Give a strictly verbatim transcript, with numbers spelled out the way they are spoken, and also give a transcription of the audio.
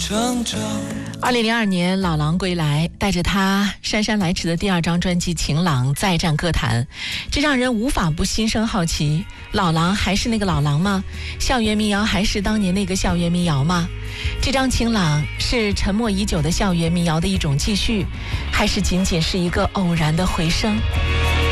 二零零二年老狼归来，带着他姗姗来迟的第二张专辑《晴朗》再战歌坛，这让人无法不心生好奇，老狼还是那个老狼吗？校园民谣还是当年那个校园民谣吗？这张《晴朗》是沉默已久的校园民谣的一种继续，还是仅仅是一个偶然的回声？